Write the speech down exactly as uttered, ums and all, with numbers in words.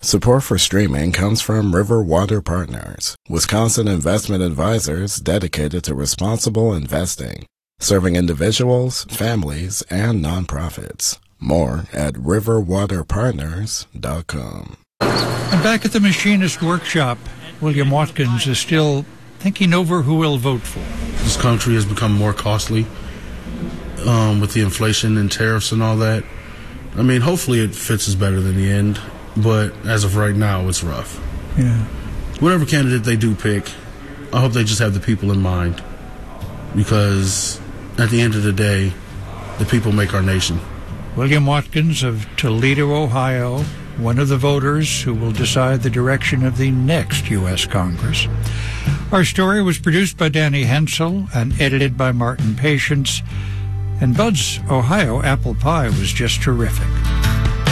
Support for streaming comes from River Water Partners, Wisconsin investment advisors dedicated to responsible investing, serving individuals, families, and nonprofits. More at river water partners dot com. And back at the machinist workshop, William Watkins is still thinking over who he'll vote for. This country has become more costly um, with the inflation and tariffs and all that. I mean, hopefully it fits us better than the end, but as of right now, it's rough. Yeah. Whatever candidate they do pick, I hope they just have the people in mind, because at the end of the day, the people make our nation. William Watkins of Toledo, Ohio, one of the voters who will decide the direction of the next U S Congress. Our story was produced by Danny Hensel and edited by Martin Patience. And Bud's Ohio apple pie was just terrific.